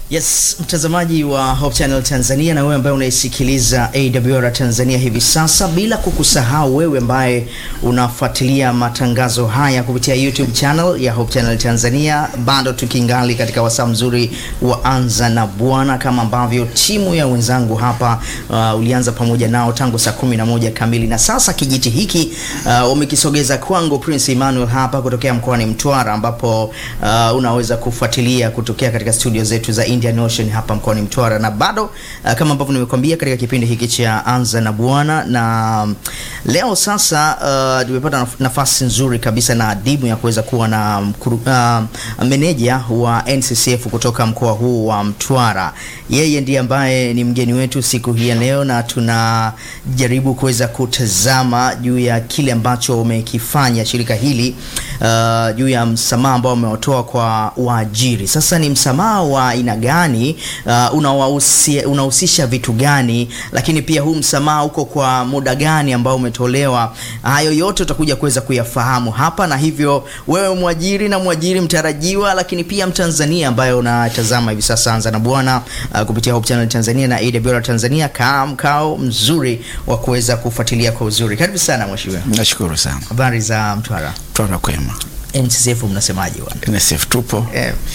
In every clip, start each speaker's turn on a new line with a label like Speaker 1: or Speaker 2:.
Speaker 1: Yes, mtazamaji wa Hope Channel Tanzania na wewe ambaye unaisikiliza AWR Tanzania hivi sasa, bila kukusahau wewe ambaye unafuatilia matangazo haya kupitia YouTube channel ya Hope Channel Tanzania, bado tukingali katika wasaa mzuri wa Anza na Bwana, kama ambavyo timu ya wenzangu hapa ulianza pamoja nao tangu saa 11 kamili, na sasa kijiti hiki umekisogeza kwangu Prince Emmanuel hapa kutokea mkoani Mtwara, ambapo unaweza kufuatilia kutokea katika studio zetu za Indian Ocean hapa mkoani Mtwara. Na bado kama ambavyo nimekuambia katika kipindi hiki cha Anza na Bwana, na leo sasa tumepata nafasi nzuri kabisa na adimu ya kuweza kuwa na meneja wa NCCF kutoka mkoa huu wa Mtwara. Yeye ndiye ambaye ni mgeni wetu siku hii leo, na tunajaribu kuweza kutazama juu ya kile ambacho umekifanya shirika hili, juu ya msamaha ambao umetoa kwa waajiri. Sasa ni msamaha wa aina gani, unahusisha vitu gani, lakini pia huu msamaha uko kwa muda gani ambao umetolewa? Hayo yote utakuja kuweza kuyafahamu hapa, na hivyo wewe mwajiri na mwajiri mtarajiwa, lakini pia Mtanzania ambaye unatazama hivi sasa Anza na Bwana kupitia Hope Channel Tanzania na AWR Tanzania, mkao mzuri wa kuweza kufuatilia kwa uzuri. Karibu sana mheshimiwa.
Speaker 2: Nashukuru sana.
Speaker 1: Habari za Mtwara?
Speaker 2: Mtwara kwema.
Speaker 1: NCCF mnasemaje bwana?
Speaker 2: NCCF tupo.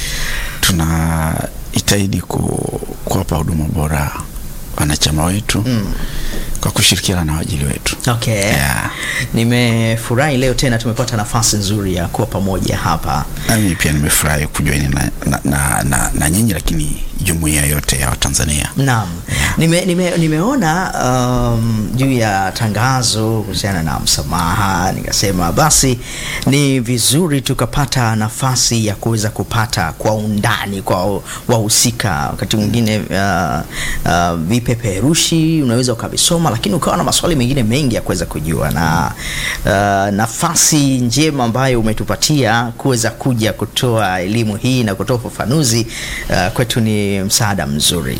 Speaker 2: Tunahitaji kuwapa huduma bora wanachama wetu kwa kushirikiana na waajiri wetu.
Speaker 1: Okay. Yeah. Nimefurahi leo tena tumepata nafasi nzuri ya kuwa pamoja hapa.
Speaker 2: Mimi pia nimefurahi kujoin na nyinyi, lakini jumuiya yote ya Tanzania.
Speaker 1: Naam. Nimeona juu ya tangazo kuhusiana na msamaha, nikasema basi ni vizuri tukapata nafasi ya kuweza kupata kwa undani kwa wahusika. Wakati mwingine vipeperushi unaweza ukavisoma, lakini ukawa na maswali mengine mengi ya kuweza kujua, na nafasi njema ambayo umetupatia kuweza kuja kutoa elimu hii na kutoa ufafanuzi kwetu ni msaada mzuri.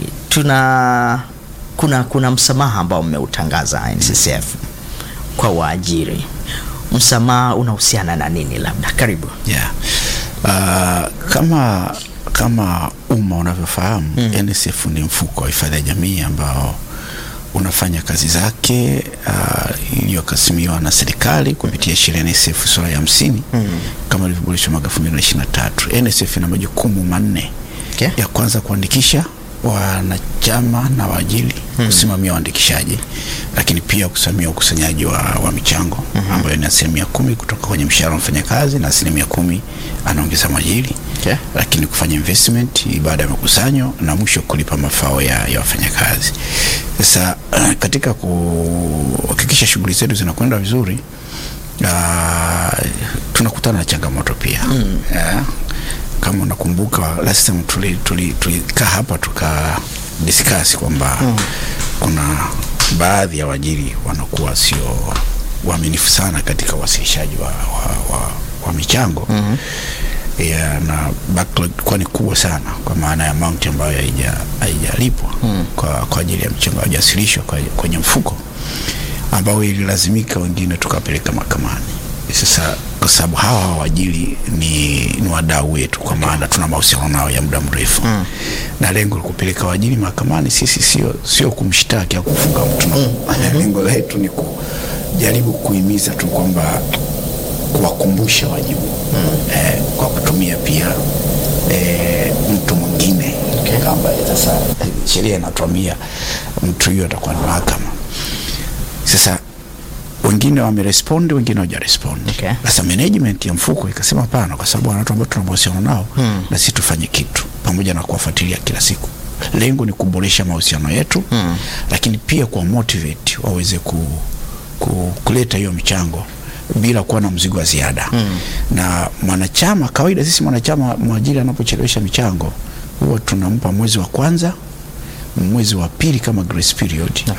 Speaker 1: Kuna msamaha ambao mmeutangaza NCCF kwa waajiri. Msamaha unahusiana na nini labda? Karibu.
Speaker 2: Yeah. Kama umma unavyofahamu, NCCF ni mfuko wa hifadhi ya jamii ambao unafanya kazi zake iliyokasimiwa na serikali kupitia sheria NSF sura ya 50 kama ilivyoboreshwa mwaka 2023. NSF ina majukumu manne.
Speaker 1: Okay.
Speaker 2: Ya kwanza kuandikisha wanachama na waajiri, kusimamia uandikishaji, lakini pia kusimamia ukusanyaji wa michango ambayo ni 10% kutoka kwenye mshahara wa mfanyakazi na 10% anaongeza mwajiri.
Speaker 1: Okay.
Speaker 2: Lakini kufanya investment baada ya makusanyo, na mwisho kulipa mafao ya wafanyakazi. Sasa katika kuhakikisha shughuli zetu zinakwenda vizuri, tunakutana na changamoto pia. Kama unakumbuka last time tulikaa hapa discuss kwamba kuna baadhi ya waajiri wanakuwa sio waaminifu sana katika uwasilishaji wa michango. Na backlog kwa ni kubwa sana, kwa maana ya amount ambayo haijalipwa kwa ajili ya mchango hajawasilishwa kwenye mfuko, ambao ililazimika wengine tukapeleka mahakamani. Sasa kwa sababu hawa waajiri ni wadau wetu, kwa maana tuna mahusiano nao ya muda mrefu, na lengo la kupeleka waajiri mahakamani sisi sio kumshtaki au kufunga mtu. Lengo letu ni kujaribu kuhimiza tu kwamba kuwakumbusha wajibu kwa kutumia pia mtu mwingine. Kama sasa sheria inatuambia mtu huyo atakuwa ni mahakama. Sasa wengine wamerespond, wengine hawajarespond.
Speaker 1: Okay.
Speaker 2: Sasa management ya mfuko ikasema hapana, kwa sababu watu ambao tunahusiana nao na sisi tufanye kitu pamoja na kuwafuatilia kila siku. Lengo ni kuboresha mahusiano yetu, lakini pia kwa motivate waweze kuleta hiyo michango bila kuwa na mzigo wa ziada. Na mwanachama kawaida, sisi mwanachama mwajiri anapochelewesha michango huwa tunampa mwezi wa kwanza, mwezi wa pili kama grace period,